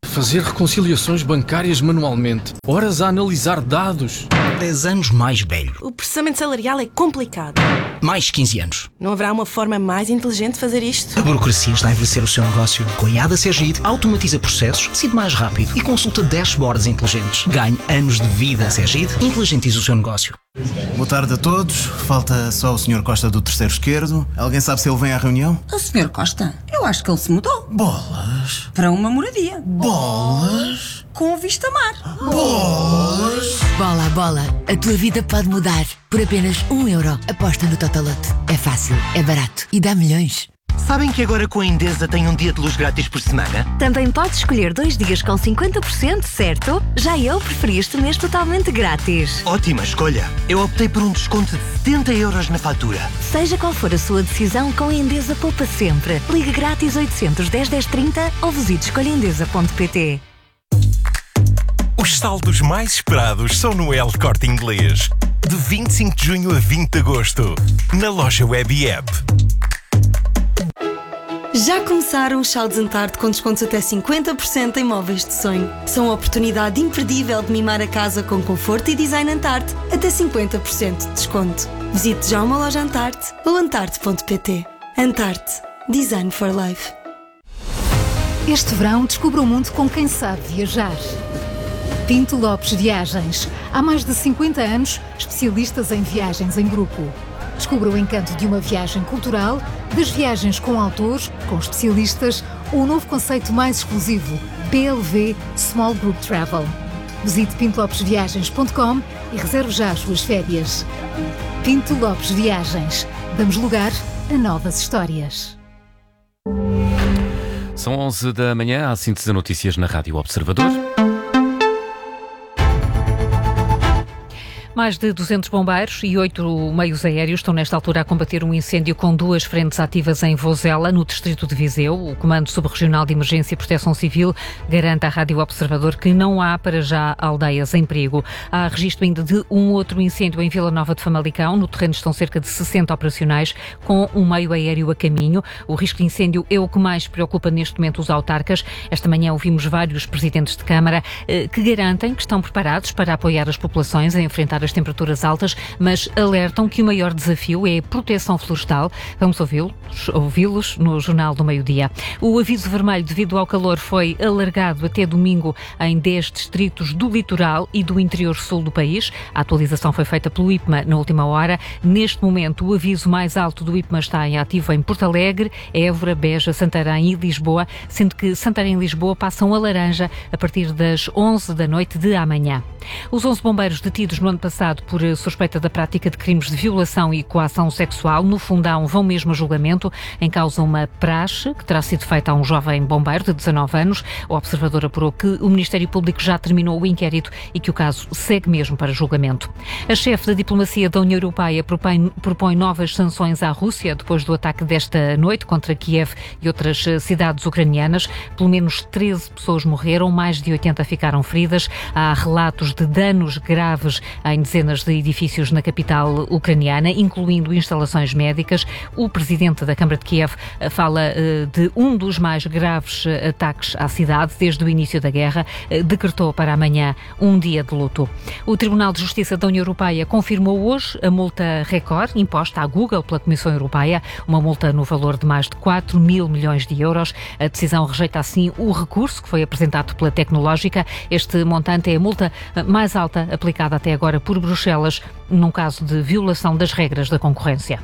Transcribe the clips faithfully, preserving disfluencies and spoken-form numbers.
Fazer reconciliações bancárias manualmente. Horas a analisar dados. dez anos mais velho. O processamento salarial é complicado. Mais quinze anos. Não haverá uma forma mais inteligente de fazer isto? A burocracia está a envelhecer o seu negócio. Com a I A D A Sergide, automatiza processos, decide mais rápido e consulta dashboards inteligentes. Ganhe anos de vida. Sergide, inteligentiza o seu negócio. Boa tarde a todos. Falta só o senhor Costa do terceiro esquerdo. Alguém sabe se ele vem à reunião? O senhor Costa? Eu acho que ele se mudou. Bolas. Para uma moradia. Bolas. Com vista mar. Bolas. Bola, bola. A tua vida pode mudar. Por apenas um euro. Aposta no Totolote. É fácil, é barato e dá milhões. Sabem que agora com a Endesa tem um dia de luz grátis por semana? Também podes escolher dois dias com cinquenta por cento, certo? Já eu preferi este mês totalmente grátis. Ótima escolha! Eu optei por um desconto de setenta euros na fatura. Seja qual for a sua decisão, com a Endesa poupa sempre. Ligue grátis oitocentos, dez, dez, trinta ou visite escolha endesa ponto pt. Os saldos mais esperados são no El Corte Inglês. De vinte e cinco de junho a vinte de agosto. Na loja web e app. Já começaram os saldos Antarte com descontos até cinquenta por cento em móveis de sonho. São a oportunidade imperdível de mimar a casa com conforto e design Antarte. Até cinquenta por cento de desconto. Visite já uma loja Antarte ou antarte ponto pt. Antarte. Design for Life. Este verão descubra o mundo com quem sabe viajar. Pinto Lopes Viagens. Há mais de cinquenta anos, especialistas em viagens em grupo. Descubra o encanto de uma viagem cultural, das viagens com autores, com especialistas, ou o novo conceito mais exclusivo, P L V Small Group Travel. Visite pinto lopes viagens ponto com e reserve já as suas férias. Pinto Lopes Viagens. Damos lugar a novas histórias. São onze da manhã, há síntese de notícias na Rádio Observador. Mais de duzentos bombeiros e oito meios aéreos estão nesta altura a combater um incêndio com duas frentes ativas em Vozela, no distrito de Viseu. O Comando Subregional de Emergência e Proteção Civil garante à Rádio Observador que não há para já aldeias em perigo. Há registro ainda de um outro incêndio em Vila Nova de Famalicão. No terreno estão cerca de sessenta operacionais com um meio aéreo a caminho. O risco de incêndio é o que mais preocupa neste momento os autarcas. Esta manhã ouvimos vários presidentes de Câmara eh, que garantem que estão preparados para apoiar as populações a enfrentar as temperaturas altas, mas alertam que o maior desafio é a proteção florestal. Vamos ouvi-los, ouvi-los no Jornal do Meio-Dia. O aviso vermelho devido ao calor foi alargado até domingo em dez distritos do litoral e do interior sul do país. A atualização foi feita pelo I P M A na última hora. Neste momento, o aviso mais alto do I P M A está em ativo em Porto Alegre, Évora, Beja, Santarém e Lisboa, sendo que Santarém e Lisboa passam a laranja a partir das onze da noite de amanhã. Os onze bombeiros detidos no ano passado por suspeita da prática de crimes de violação e coação sexual no Fundão vão mesmo a julgamento. Em causa uma praxe que terá sido feita a um jovem bombeiro de dezanove anos. O Observador apurou que o Ministério Público já terminou o inquérito e que o caso segue mesmo para julgamento. A chefe da diplomacia da União Europeia propõe, propõe novas sanções à Rússia depois do ataque desta noite contra Kiev e outras cidades ucranianas. Pelo menos treze pessoas morreram, mais de oitenta ficaram feridas. Há relatos de danos graves em dezenas de edifícios na capital ucraniana, incluindo instalações médicas. O presidente da Câmara de Kiev fala uh, de um dos mais graves uh, ataques à cidade desde o início da guerra. Uh, decretou para amanhã um dia de luto. O Tribunal de Justiça da União Europeia confirmou hoje a multa recorde imposta à Google pela Comissão Europeia, uma multa no valor de mais de quatro mil milhões de euros. A decisão rejeita assim o recurso que foi apresentado pela Tecnológica. Este montante é a multa mais alta aplicada até agora por Bruxelas, num caso de violação das regras da concorrência.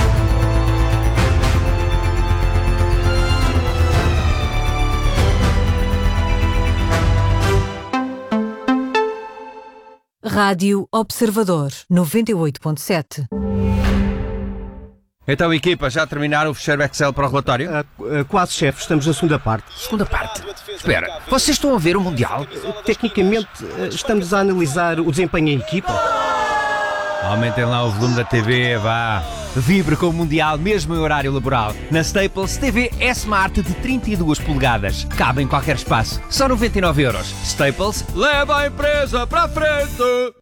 Rádio Observador, noventa e oito ponto sete. Então, equipa, já terminaram o fecheiro Excel para o relatório? Uh, uh, quase, chefe. Estamos na segunda parte. Segunda parte? Espera, vocês estão a ver o Mundial? Uh, tecnicamente, uh, estamos a analisar o desempenho em equipa. Aumentem lá o volume da T V, vá. Vibre com o Mundial, mesmo em horário laboral. Na Staples, T V S-Smart de trinta e duas polegadas. Cabe em qualquer espaço. Só noventa e nove euros. Staples, leva a empresa para a frente!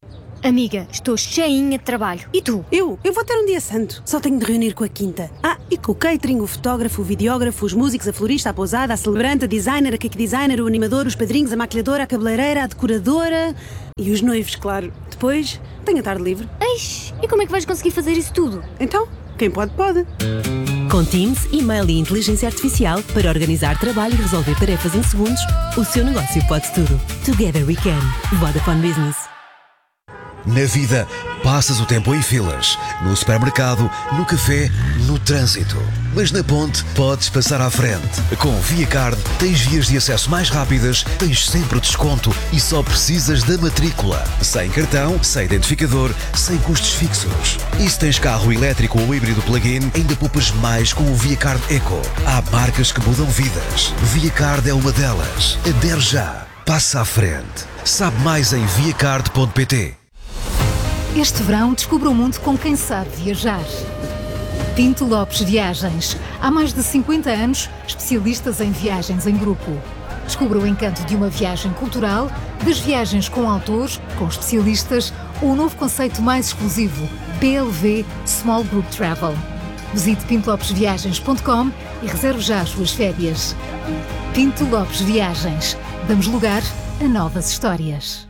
Amiga, estou cheinha de trabalho. E tu? Eu? Eu vou ter um dia santo. Só tenho de reunir com a quinta. Ah, e com o catering, o fotógrafo, o videógrafo, os músicos, a florista, a pousada, a celebrante, a designer, a cake designer, o animador, os padrinhos, a maquilhadora, a cabeleireira, a decoradora e os noivos, claro. Depois, tenho a tarde livre. Eish, e como é que vais conseguir fazer isso tudo? Então, quem pode, pode. Com Teams, e-mail e inteligência artificial para organizar trabalho e resolver tarefas em segundos, o seu negócio pode tudo. Together we can. Vodafone Business. Na vida, passas o tempo em filas, no supermercado, no café, no trânsito. Mas na ponte, podes passar à frente. Com ViaCard, tens vias de acesso mais rápidas, tens sempre desconto e só precisas da matrícula. Sem cartão, sem identificador, sem custos fixos. E se tens carro elétrico ou híbrido plug-in, ainda poupas mais com o ViaCard Eco. Há marcas que mudam vidas. ViaCard é uma delas. Adere já. Passa à frente. Sabe mais em viacard ponto pt. Este verão, descubra o mundo com quem sabe viajar. Pinto Lopes Viagens. Há mais de cinquenta anos, especialistas em viagens em grupo. Descubra o encanto de uma viagem cultural, das viagens com autores, com especialistas ou o novo conceito mais exclusivo, P L V Small Group Travel. Visite pinto lopes viagens ponto com e reserve já as suas férias. Pinto Lopes Viagens. Damos lugar a novas histórias.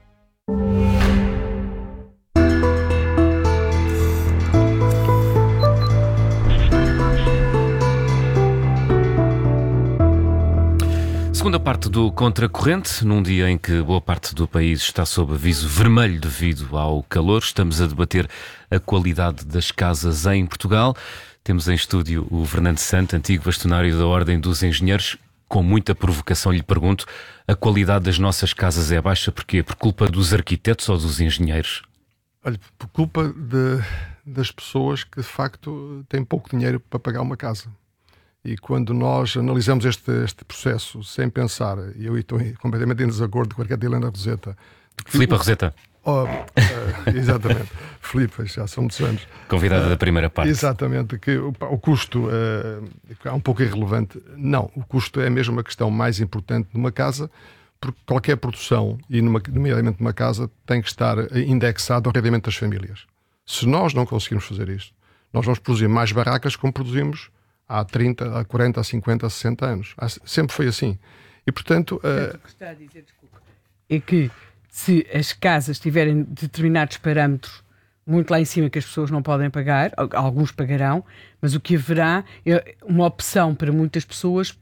Segunda parte do Contracorrente, num dia em que boa parte do país está sob aviso vermelho devido ao calor, estamos a debater a qualidade das casas em Portugal. Temos em estúdio o Fernando Santo, antigo bastonário da Ordem dos Engenheiros. Com muita provocação lhe pergunto, a qualidade das nossas casas é baixa porquê? Por culpa dos arquitetos ou dos engenheiros? Olha, por culpa de, das pessoas que de facto têm pouco dinheiro para pagar uma casa. E quando nós analisamos este, este processo sem pensar, e eu estou completamente em desacordo com a arquiteta Helena Roseta. Filipe Roseta. Oh, uh, exatamente. Filipe, já são muitos anos. Convidada uh, da primeira parte. Exatamente, que o, o custo uh, é um pouco irrelevante. Não, o custo é mesmo a questão mais importante numa casa, porque qualquer produção, e numa, nomeadamente numa casa, tem que estar indexado ao rendimento das famílias. Se nós não conseguirmos fazer isto, nós vamos produzir mais barracas como produzimos há trinta, há quarenta, há cinquenta, há sessenta anos. Há, sempre foi assim. E, portanto... Uh... O que está a dizer, desculpa, é que se as casas tiverem determinados parâmetros muito lá em cima que as pessoas não podem pagar, alguns pagarão, mas o que haverá é uma opção para muitas pessoas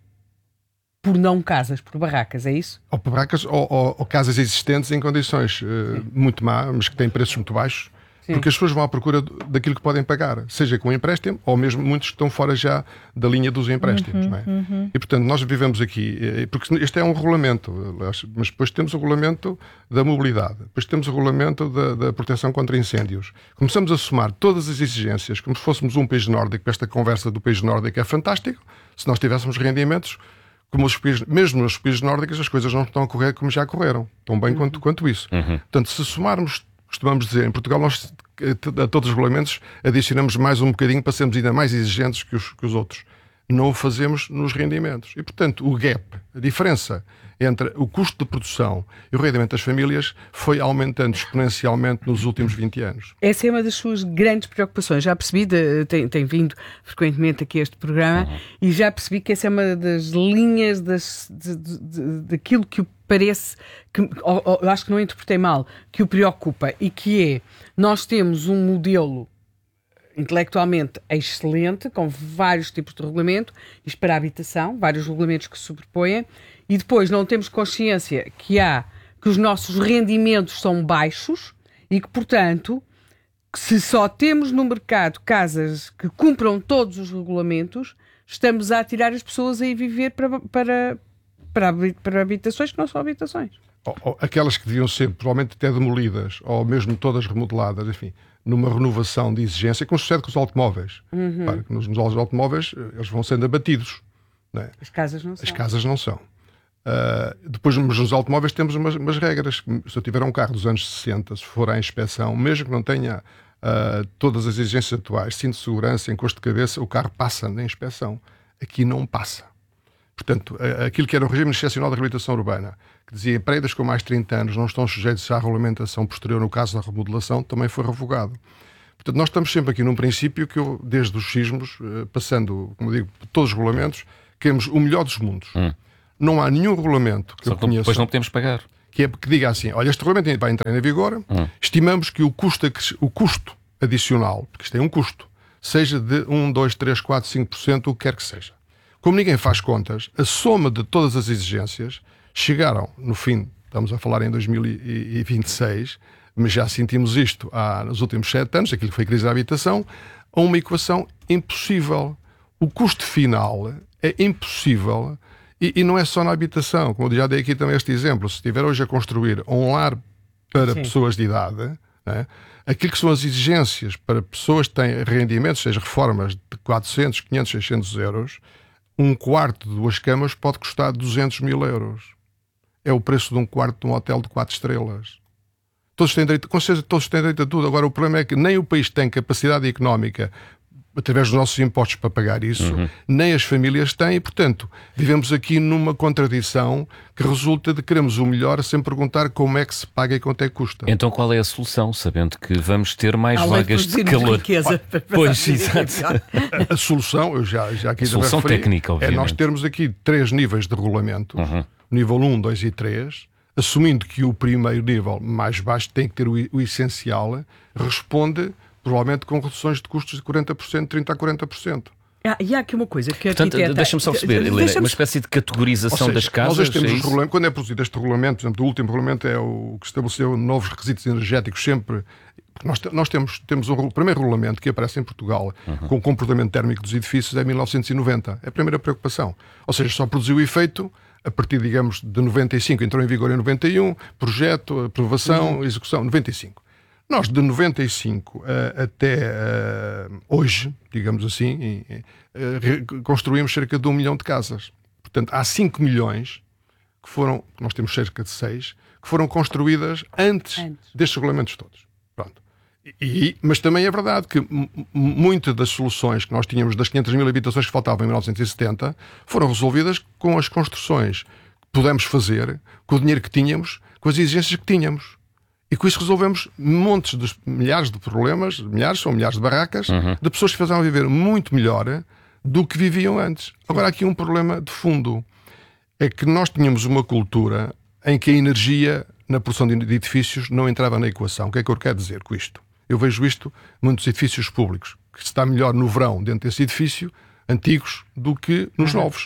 por não casas, por barracas, é isso? Ou por barracas, ou, ou, ou casas existentes em condições uh, muito má, mas que têm preços muito baixos. Sim. Porque as pessoas vão à procura daquilo que podem pagar, seja com um empréstimo, ou mesmo muitos que estão fora já da linha dos empréstimos. Uhum, não é? Uhum. E, portanto, nós vivemos aqui, porque este é um regulamento, mas depois temos o regulamento da mobilidade, depois temos o regulamento da, da proteção contra incêndios. Começamos a somar todas as exigências, como se fôssemos um país nórdico. Esta conversa do país nórdico é fantástico, se nós tivéssemos rendimentos, como os países, mesmo nos países nórdicos, as coisas não estão a correr como já correram, tão bem uhum. quanto, quanto isso. Uhum. Portanto, se somarmos, costumamos dizer, em Portugal nós a todos os regulamentos adicionamos mais um bocadinho para sermos ainda mais exigentes que os, que os outros. Não o fazemos nos rendimentos. E, portanto, o gap, a diferença entre o custo de produção e o rendimento das famílias foi aumentando exponencialmente nos últimos vinte anos. Essa é uma das suas grandes preocupações. Já percebi, de, tem, tem vindo frequentemente aqui a este programa, uhum. e já percebi que essa é uma das linhas das, de, de, de, daquilo que o parece, que, ou, ou, eu acho que não interpretei mal, que o preocupa, e que é, nós temos um modelo intelectualmente excelente, com vários tipos de regulamento, isto para a habitação, vários regulamentos que se sobrepõem, e depois não temos consciência que há, que os nossos rendimentos são baixos e que, portanto, se só temos no mercado casas que cumpram todos os regulamentos, estamos a atirar as pessoas a ir viver para, para, para, para habitações que não são habitações. Ou, ou aquelas que deviam ser provavelmente até demolidas, ou mesmo todas remodeladas, enfim, numa renovação de exigência, como sucede com os automóveis. Uhum. Claro que nos, nos automóveis eles vão sendo abatidos. Não é? As casas não são. As casas não são. Uh, depois, nos automóveis temos umas, umas regras. Se eu tiver um carro dos anos sessenta, se for à inspeção, mesmo que não tenha uh, todas as exigências atuais, cinto de segurança, encosto de cabeça, o carro passa na inspeção. Aqui não passa. Portanto, aquilo que era o regime excepcional da reabilitação urbana, que dizia que prédios com mais de trinta anos não estão sujeitos à regulamentação posterior no caso da remodelação, também foi revogado. Portanto, nós estamos sempre aqui num princípio que eu, desde os sismos, passando, como digo, por todos os regulamentos, queremos o melhor dos mundos. Hum. Não há nenhum regulamento que Só eu conheça... Depois não podemos pagar. Que, é, que diga assim, olha, este regulamento vai entrar em vigor, hum. estimamos que o custo, o custo adicional, porque isto é um custo, seja de um, dois, três, quatro, cinco por cento, o que quer que seja. Como ninguém faz contas, a soma de todas as exigências chegaram, no fim, estamos a falar em dois mil e vinte e seis, mas já sentimos isto há, nos últimos sete anos, aquilo que foi a crise da habitação, a uma equação impossível. O custo final é impossível e, e não é só na habitação. Como eu já dei aqui também este exemplo, se estiver hoje a construir um lar para Sim. pessoas de idade, né, aquilo que são as exigências para pessoas que têm rendimentos, seja reformas de quatrocentos, quinhentos, seiscentos euros, um quarto de duas camas pode custar duzentos mil euros. É o preço de um quarto de um hotel de quatro estrelas. Todos têm direito, com certeza todos têm direito a tudo. Agora o problema é que nem o país tem capacidade económica através dos nossos impostos para pagar isso, uhum. nem as famílias têm, e portanto vivemos aqui numa contradição que resulta de queremos o melhor sem perguntar como é que se paga e quanto é que custa. Então qual é a solução, sabendo que vamos ter mais Além vagas de, de calor? Riqueza, oh, pois, exato. A, a solução, eu já, já aqui a solução referi, técnica, obviamente. É nós termos aqui três níveis de regulamentos, uhum. nível um, dois e três, assumindo que o primeiro nível mais baixo tem que ter o, o essencial, responde provavelmente com reduções de custos de quarenta por cento, trinta a quarenta por cento. Ah, e há aqui uma coisa que Portanto, arquiteta... deixa-me só perceber, Helena, uma espécie de categorização seja, das casas. Nós temos é os regulamentos, quando é produzido este regulamento, por exemplo, o último regulamento é o que estabeleceu novos requisitos energéticos sempre. Nós, nós temos, temos um, o primeiro regulamento que aparece em Portugal uhum. com o comportamento térmico dos edifícios é em mil novecentos e noventa. É a primeira preocupação. Ou seja, só produziu efeito a partir, digamos, de noventa e cinco, entrou em vigor em noventa e um, projeto, aprovação, uhum. execução, noventa e cinco. Nós, de noventa e cinco uh, até uh, hoje, digamos assim, uh, construímos cerca de um milhão de casas. Portanto, há cinco milhões, que foram, nós temos cerca de seis, que foram construídas antes, antes. destes regulamentos todos. Pronto. E, mas também é verdade que m- muitas das soluções que nós tínhamos, das quinhentas mil habitações que faltavam em mil novecentos e setenta, foram resolvidas com as construções que pudemos fazer, com o dinheiro que tínhamos, com as exigências que tínhamos. E com isso resolvemos montes de milhares de problemas, milhares, são milhares de barracas, uhum. de pessoas que faziam viver muito melhor do que viviam antes. Agora, há aqui um problema de fundo. É que nós tínhamos uma cultura em que a energia na produção de edifícios não entrava na equação. O que é que eu quero dizer com isto? Eu vejo isto em muitos edifícios públicos, que está melhor no verão dentro desse edifício, antigos, do que nos uhum. novos.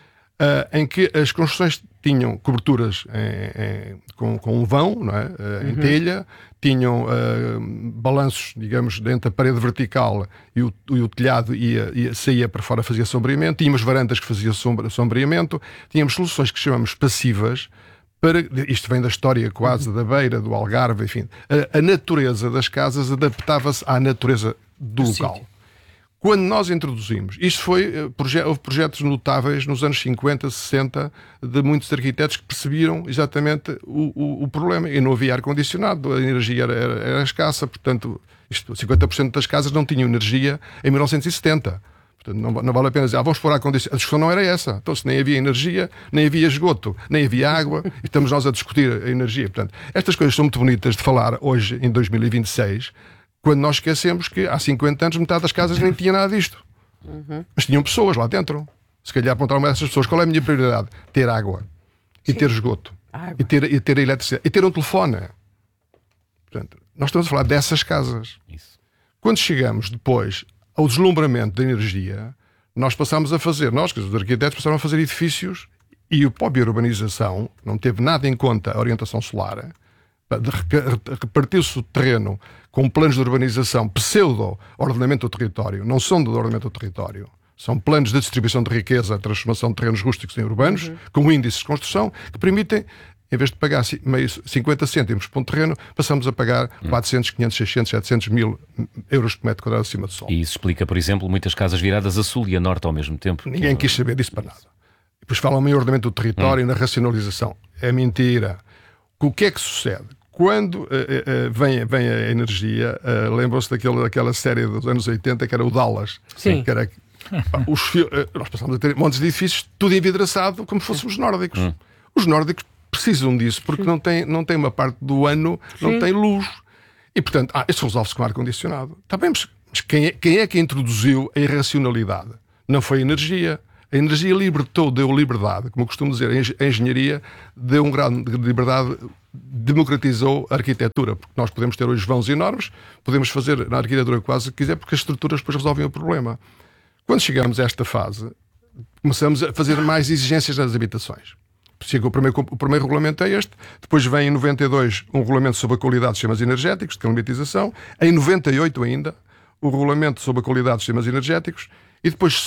Uh, em que as construções tinham coberturas em, em, com, com um vão, não é? uh, em uhum. telha, tinham uh, balanços, digamos, dentro da parede vertical e o, e o telhado ia, ia, saía para fora, fazia sombreamento, tínhamos varandas que faziam sombra, sombreamento, tínhamos soluções que chamamos passivas, para, isto vem da história quase uhum. da Beira, do Algarve, enfim, a, a natureza das casas adaptava-se à natureza do local. Sítio. Quando nós introduzimos, isto foi, proje- houve projetos notáveis nos anos cinquenta, sessenta, de muitos arquitetos que perceberam exatamente o, o, o problema. E não havia ar-condicionado, a energia era, era, era escassa, portanto, isto, cinquenta por cento das casas não tinham energia em mil novecentos e setenta. Portanto, não, não vale a pena dizer, ah, vamos pôr ar-condicionado. A discussão não era essa. Então, se nem havia energia, nem havia esgoto, nem havia água, e estamos nós a discutir a energia. Portanto, estas coisas são muito bonitas de falar hoje, em dois mil e vinte e seis, quando nós esquecemos que há cinquenta anos metade das casas nem tinha nada disto. Uhum. Mas tinham pessoas lá dentro. Se calhar apontaram uma dessas pessoas. Qual é a minha prioridade? Ter água. E Sim. ter esgoto. E ter, e ter eletricidade. E ter um telefone. Portanto, nós estamos a falar dessas casas. Isso. Quando chegamos depois ao deslumbramento da energia, nós passamos a fazer, nós, os arquitetos, passaram a fazer edifícios e a própria urbanização não teve nada em conta a orientação solar. Repartiu-se o terreno com planos de urbanização pseudo-ordenamento do território, não são do ordenamento do território, são planos de distribuição de riqueza, transformação de terrenos rústicos em urbanos, uhum. com índices de construção, que permitem, em vez de pagar cinquenta cêntimos por um terreno, passamos a pagar uhum. quatrocentos, quinhentos, seiscentos, setecentos mil euros por metro quadrado acima do sol. E isso explica, por exemplo, muitas casas viradas a sul e a norte ao mesmo tempo. Ninguém quis saber disso para nada. Depois falam em ordenamento do território uhum. e na racionalização. É mentira. O que é que sucede? Quando uh, uh, vem, vem a energia, uh, lembram-se daquela, daquela série dos anos oitenta que era o Dallas, Sim. que era Pá, os fio... Nós passámos a ter montes de edifícios, tudo envidraçado, como fôssemos nórdicos. Hum. Os nórdicos precisam disso, porque não tem, não tem uma parte do ano, não Sim. tem luz. E, portanto, ah, isso resolve-se com ar-condicionado. Está bem, mas, mas quem, é, quem é que introduziu a irracionalidade? Não foi a energia. A energia libertou, deu liberdade. Como eu costumo dizer, a engenharia deu um grau de liberdade, democratizou a arquitetura. Porque nós podemos ter hoje vãos enormes, podemos fazer na arquitetura quase o que quiser, porque as estruturas depois resolvem o problema. Quando chegamos a esta fase, começamos a fazer mais exigências nas habitações. Chega o primeiro, o primeiro regulamento é este, depois vem em noventa e dois um regulamento sobre a qualidade dos sistemas energéticos, de climatização, em noventa e oito ainda o regulamento sobre a qualidade dos sistemas energéticos, e depois